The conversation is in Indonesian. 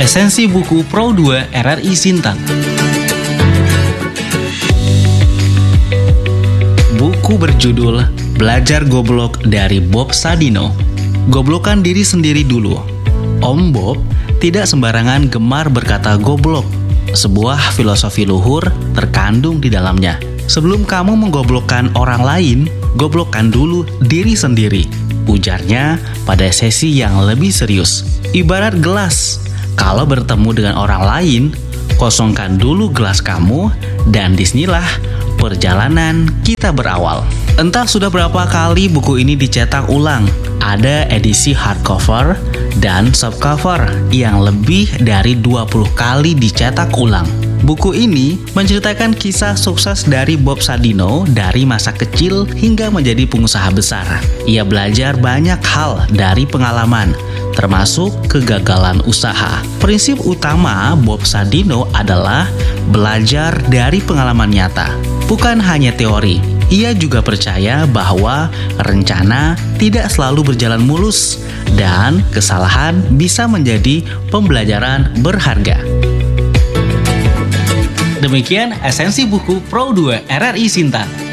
Esensi buku Pro 2 RRI Sintan. Buku berjudul Belajar Goblok dari Bob Sadino. Goblokan diri sendiri dulu. Om Bob tidak sembarangan gemar berkata goblok. Sebuah filosofi luhur terkandung di dalamnya. Sebelum kamu menggoblokkan orang lain, goblokkan dulu diri sendiri, ujarnya pada sesi yang lebih serius. Ibarat gelas, kalau bertemu dengan orang lain, kosongkan dulu gelas kamu dan disinilah perjalanan kita berawal. Entah sudah berapa kali buku ini dicetak ulang. Ada edisi hardcover dan softcover yang lebih dari 20 kali dicetak ulang. Buku ini menceritakan kisah sukses dari Bob Sadino dari masa kecil hingga menjadi pengusaha besar. Ia belajar banyak hal dari pengalaman, termasuk kegagalan usaha. Prinsip utama Bob Sadino adalah belajar dari pengalaman nyata, bukan hanya teori. Ia juga percaya bahwa rencana tidak selalu berjalan mulus dan kesalahan bisa menjadi pembelajaran berharga. Demikian esensi buku Pro 2 RRI Sintan.